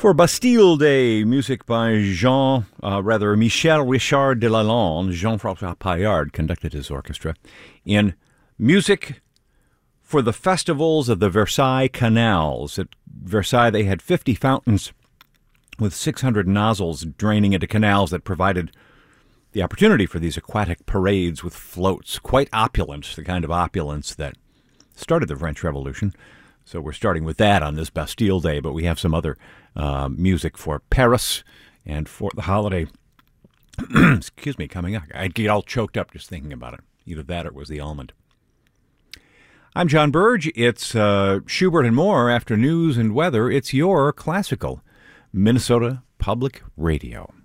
For Bastille Day, music by Michel Richard de Lalande. Jean-François Paillard conducted his orchestra. In music for the festivals of the Versailles Canals. At Versailles, they had 50 fountains with 600 nozzles draining into canals that provided the opportunity for these aquatic parades with floats. Quite opulent, the kind of opulence that started the French Revolution. So we're starting with that on this Bastille Day, but we have some other music for Paris and for the holiday, coming up. I'd get all choked up just thinking about it. Either that or it was the almond. I'm John Burge. It's Schubert and more. After news and weather, it's your classical Minnesota Public Radio.